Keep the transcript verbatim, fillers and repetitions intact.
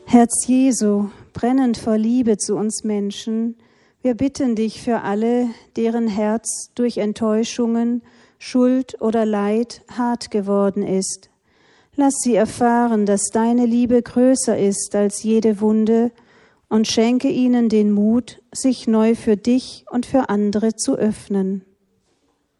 Herz Jesu, brennend vor Liebe zu uns Menschen, wir bitten dich für alle, deren Herz durch Enttäuschungen, Schuld oder Leid hart geworden ist. Lass sie erfahren, dass deine Liebe größer ist als jede Wunde und schenke ihnen den Mut, sich neu für dich und für andere zu öffnen.